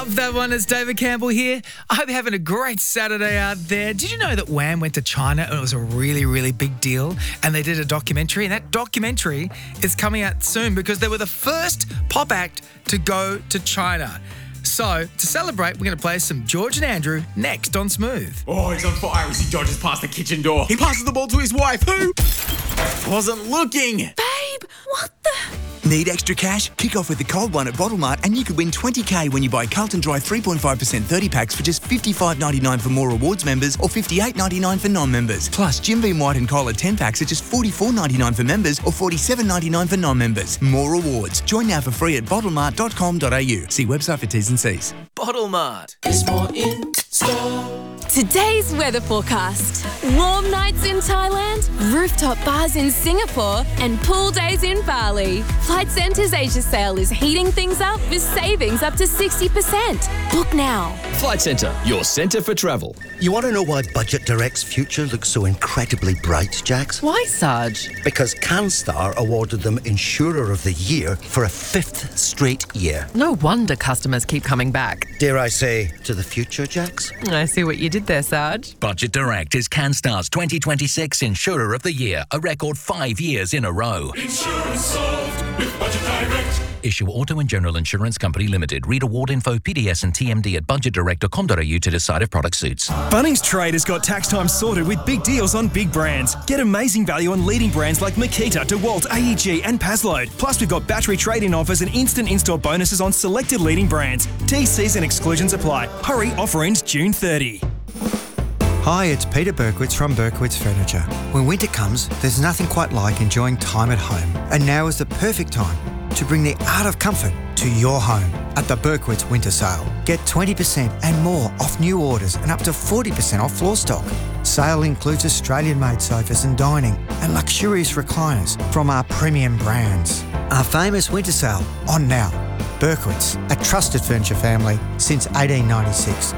Love that one. It's David Campbell here. I hope you're having a great Saturday out there. Did you know that Wham went to China and it was a really, really big deal? And they did a documentary, and that documentary is coming out soon because they were the first pop act to go to China. So, to celebrate, we're going to play some George and Andrew next on Smooth. Oh, he's on fire as he dodges past the kitchen door. He passes the ball to his wife, who wasn't looking. Babe, what the... Need extra cash? Kick off with the cold one at Bottle Mart and you could win $20,000 when you buy Carlton Dry 3.5% 30 packs for just $55.99 for More Rewards members or $58.99 for non-members. Plus, Jim Beam White and Cola 10 packs are just $44.99 for members or $47.99 for non-members. More rewards. Join now for free at bottlemart.com.au. See website for T's and C's. Bottle Mart. There's more in store. Today's weather forecast. Warm nights in Thailand, rooftop bars in Singapore, and pool days in Bali. Flight Centre's Asia sale is heating things up with savings up to 60%. Book now. Flight Centre, your centre for travel. You want to know why Budget Direct's future looks so incredibly bright, Jax? Why, Sarge? Because CanStar awarded them Insurer of the Year for a 5th straight year. No wonder customers keep coming back. Dare I say, to the future, Jax? I see what you did there, Sarge. Budget Direct is CanStar's 2026 Insurer of the Year, a record 5 years in a row. Insurance solved with Budget Direct. Issue Auto and General Insurance Company Limited. Read award info, PDS and TMD at budgetdirect.com.au to decide if product suits. Bunnings Trade has got tax time sorted with big deals on big brands. Get amazing value on leading brands like Makita, DeWalt, AEG and Pazload. Plus, we've got battery trade-in offers and instant in-store bonuses on selected leading brands. TCs and exclusions apply. Hurry, offer ends June 30. Hi, it's Peter Berkowitz from Berkowitz Furniture. When winter comes, there's nothing quite like enjoying time at home. And now is the perfect time to bring the art of comfort to your home at the Berkowitz Winter Sale. Get 20% and more off new orders and up to 40% off floor stock. Sale includes Australian-made sofas and dining and luxurious recliners from our premium brands. Our famous winter sale on now. Berkowitz, a trusted furniture family since 1896.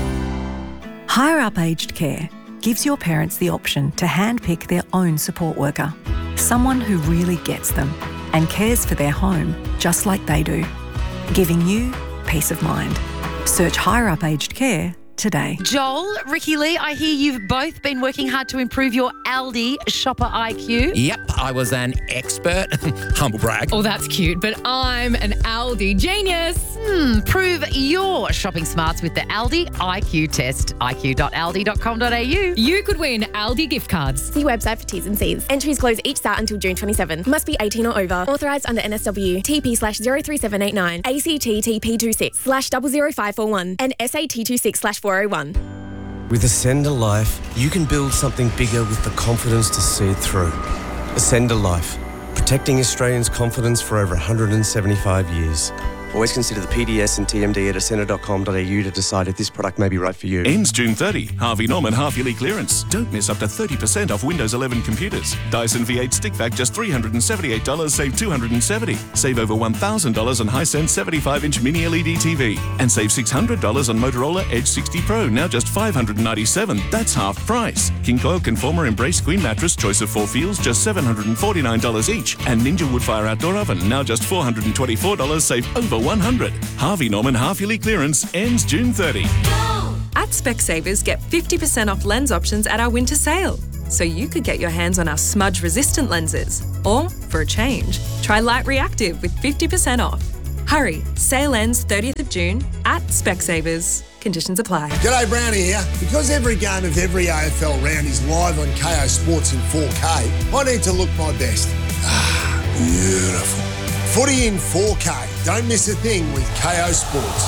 Hire Up Aged Care gives your parents the option to handpick their own support worker, someone who really gets them and cares for their home just like they do, giving you peace of mind. Search Hire Up Aged Care today. Joel, Ricky Lee, I hear you've both been working hard to improve your Aldi shopper IQ. Yep, I was an expert. Humble brag. Oh, that's cute, but I'm an Aldi genius. Prove your shopping smarts with the Aldi IQ test. iq.aldi.com.au. You could win Aldi gift cards. See website for T's and C's. Entries close each start until June 27. Must be 18 or over. Authorised under NSW. TP/03789. ACT TP226/00541. And SAT26/401. With Ascender Life, you can build something bigger with the confidence to see it through. Ascender Life, protecting Australians' confidence for over 175 years. Always consider the PDS and TMD at ascender.com.au to decide if this product may be right for you. Ends June 30. Harvey Norman half-yearly clearance. Don't miss up to 30% off Windows 11 computers. Dyson V8 stick vac just $378, save $270. Save over $1,000 on Hisense 75-inch mini LED TV. And save $600 on Motorola Edge 60 Pro, now just $597. That's half price. King Coil Conformer Embrace Queen Mattress, choice of 4 feels, just $749 each. And Ninja Woodfire Outdoor Oven, now just $424, save over $100. Harvey Norman half-yearly clearance ends June 30. At Specsavers, get 50% off lens options at our winter sale. So you could get your hands on our smudge-resistant lenses. Or, for a change, try Light Reactive with 50% off. Hurry, sale ends 30th of June at Specsavers. Conditions apply. G'day, Brownie here. Because every game of every AFL round is live on KO Sports in 4K, I need to look my best. Beautiful. Footy in 4K. Don't miss a thing with KO Sports.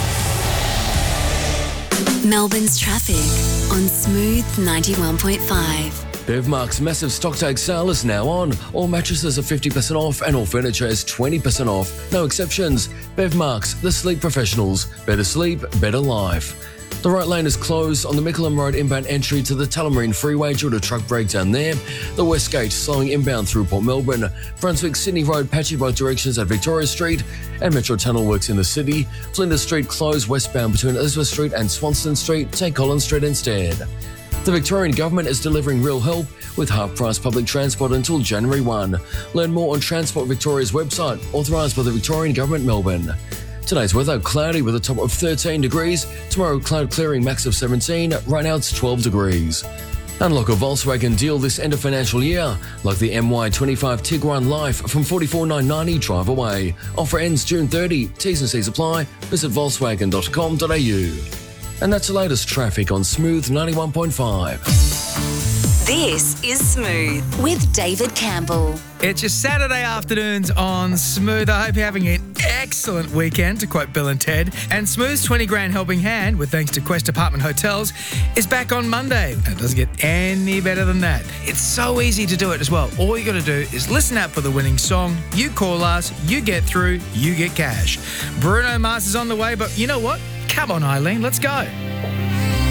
Melbourne's traffic on Smooth 91.5. Bevmark's massive stocktake sale is now on. All mattresses are 50% off and all furniture is 20% off. No exceptions. Bevmark's, the sleep professionals. Better sleep, better life. The right lane is closed on the Mickleham Road inbound entry to the Tullamarine Freeway due to truck breakdown there. The West Gate slowing inbound through Port Melbourne. Brunswick Sydney Road patchy both directions at Victoria Street and Metro Tunnel works in the city. Flinders Street closed westbound between Elizabeth Street and Swanston Street. Take Collins Street instead. The Victorian Government is delivering real help with half-price public transport until January 1. Learn more on Transport Victoria's website, authorised by the Victorian Government Melbourne. Today's weather, cloudy with a top of 13 degrees. Tomorrow, cloud clearing, max of 17. Right now, it's 12 degrees. Unlock a Volkswagen deal this end of financial year, like the MY25 Tiguan Life from $44,990 drive away. Offer ends June 30. T's and C's apply. Visit volkswagen.com.au. And that's the latest traffic on Smooth 91.5. This is Smooth with David Campbell. It's your Saturday afternoons on Smooth. I hope you're having an excellent weekend, to quote Bill and Ted. And Smooth's 20 grand helping hand, with thanks to Quest Apartment Hotels, is back on Monday. And it doesn't get any better than that. It's so easy to do it as well. All you got to do is listen out for the winning song. You call us, you get through, you get cash. Bruno Mars is on the way, but you know what? Come on, Eileen, let's go.